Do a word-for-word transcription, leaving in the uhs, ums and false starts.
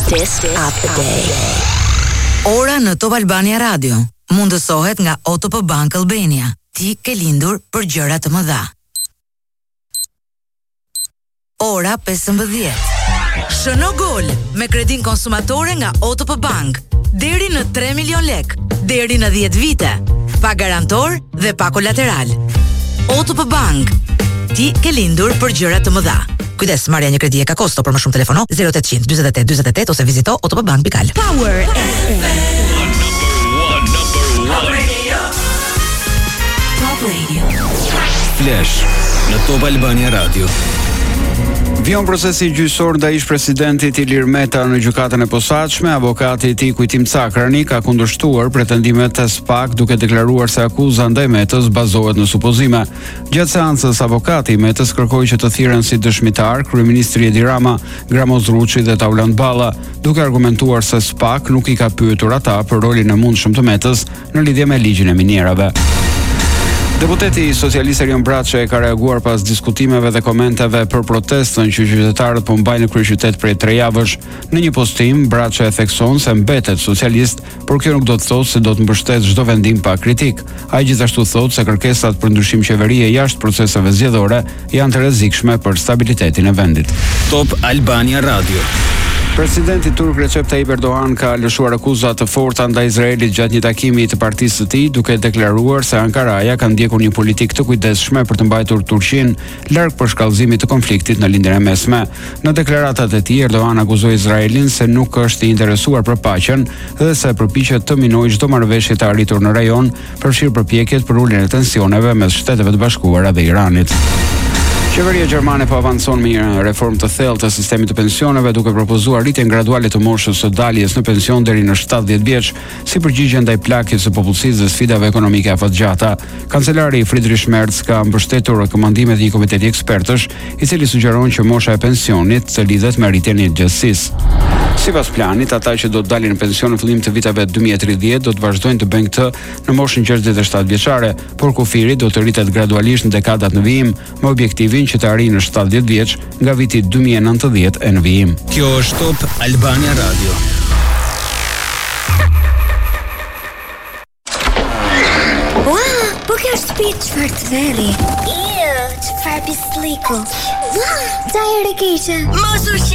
Fastest of the day. Ora në Top Albania Radio mundësohet nga O T P Bank Albania. Ti ke lindur për gjëra të mëdha. Ora pesëmbëdhjetë. Shëno gol me kredin konsumatore nga O T P Bank. Deri në tre milion lek, deri në dhjetë vite. Pa garantor dhe pa kolateral. O T P Bank. Ti ke lindur për gjëra të mëdha. Kujdes, marrja një kredi e ka kosto, për më shumë telefono zero opt zero zero dyzet e tetë dyzet e tetë ose vizito otpbank pikal. Power F M. Top Radio. Top Radio. Flash në Top Albania Radio. Vion procesi gjyqësor ndaj ish-presidentit Ilir Meta në gjykatën e posaçme. Avokati i tij Kujtim Cakrani ka kundërshtuar pretendimet e S P A K duke deklaruar se akuza ndaj Metës bazohet në supozime. Gjatë seancës, avokati i Metës kërkoi që të thirren si dëshmitar kryeministri Edi Rama, Gramoz Ruçi dhe Tauland Balla, duke argumentuar se S P A K nuk i ka pyetur ata për rolin e mundshëm të Metës në lidhje me ligjin e minierave. Deputeti socialist Erion Braçe ka reaguar pas diskutimeve dhe komenteve për protestën që qytetarët po mbajnë në kryeqytet prej tre javësh. Në një postim, Braçe e thekson se mbetet socialist, por kjo nuk do të thotë se do të mbështet çdo vendim pa kritik. Ai gjithashtu thotë se kërkesat për ndryshim qeverie jashtë proceseve zgjedhore janë të rrezikshme për stabilitetin e vendit. Top Albania Radio. Presidenti turk Recep Tayyip Erdogan ka lëshuar akuza të forta ndaj Izraelit gjatë një takimi të partisë së tij, duke deklaruar se Ankaraja ka ndjekur një politikë të kujdesshme për të mbajtur Turqinë larg përshkallëzimit të konfliktit në lindjen e mesme. Në deklaratat e tij, Erdogan akuzoi Izraelin se nuk është i interesuar për paqen dhe se përpiqet të minojë çdo marrëveshje të arritur në rajon, përfshirë përpjekjet për uljen e tensioneve mes Shteteve të Bashkuara dhe Iranit. Qeveria gjermane po avancon me një reformë të thellë të sistemit të pensioneve, duke propozuar rritjen graduale të moshës së daljes në pension deri në shtatëdhjetë vjeç, si përgjigje ndaj plagjes së popullsisë dhe sfidave ekonomike afatgjata. Kancelari Friedrich Merz ka mbështetur rekomandimet e një komiteti ekspertësh, i cili sugjeron që mosha e pensionit të lidhet me rritjen e gjatësisë. Sipas planit, ata që do të dalin në pension në fillim të viteve dy mijë e tridhjetë do të vazhdojnë të bëjnë këtë në moshën gjashtëdhjetë e shtatë vjeçare, por kufiri do të rritet gradualisht në dekadat në vijim, me objektivin që të arrijë në shtatëdhjetë vjeç nga viti dy mijë e nëntëdhjetë e në vijim. Kjo është Top Albania Radio. Ua, po kjo është shtëpi çfarë të veri. Iu, çfarë pisliku. Ua, çaj e keqe. Mos u